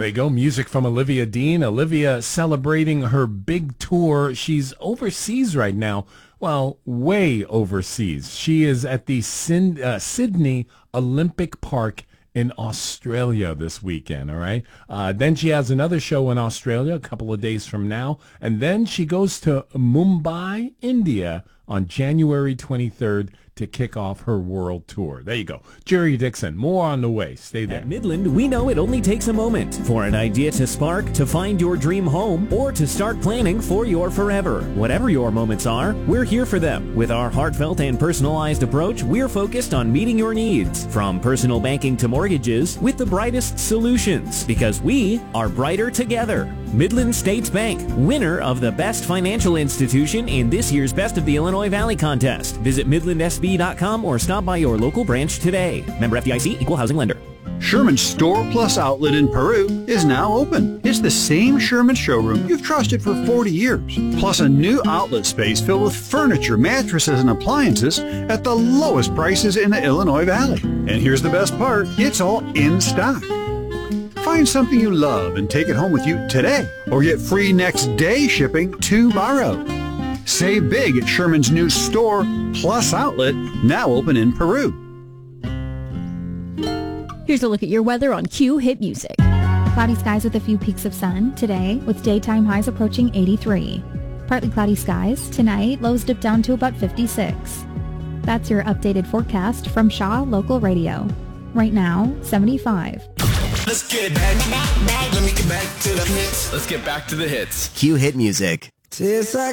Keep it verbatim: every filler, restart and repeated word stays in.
There you go. Music from Olivia Dean. Olivia celebrating her big tour. She's overseas right now. Well, way overseas. She is at the Sin- uh, Sydney Olympic Park in Australia this weekend, all right? Uh, then she has another show in Australia a couple of days from now. And then she goes to Mumbai, India on January twenty-third to kick off her world tour. There you go. Jerry Dixon, more on the way. Stay there. At Midland, we know it only takes a moment for an idea to spark, to find your dream home, or to start planning for your forever. Whatever your moments are, we're here for them. With our heartfelt and personalized approach, we're focused on meeting your needs. From personal banking to mortgages, with the brightest solutions. Because we are brighter together. Midland States Bank, winner of the Best Financial Institution in this year's Best of the Illinois Valley contest. Visit midland s b dot com or stop by your local branch today. Member F D I C, Equal Housing Lender. Sherman's Store Plus outlet in Peru is now open. It's the same Sherman showroom you've trusted for forty years, plus a new outlet space filled with furniture, mattresses, and appliances at the lowest prices in the Illinois Valley. And here's the best part, it's all in stock. Find something you love and take it home with you today, or get free next day shipping tomorrow. Save big at Sherman's new Store Plus outlet, now open in Peru. Here's a look at your weather on Q Hit Music. Cloudy skies with a few peaks of sun today, with daytime highs approaching eighty-three. Partly cloudy skies tonight, lows dip down to about fifty-six. That's your updated forecast from Shaw Local Radio. Right now, seventy-five. Let's get back, back, back. Let me get back to the hits. Let's get back to the hits. Q Hit Music. Tastes like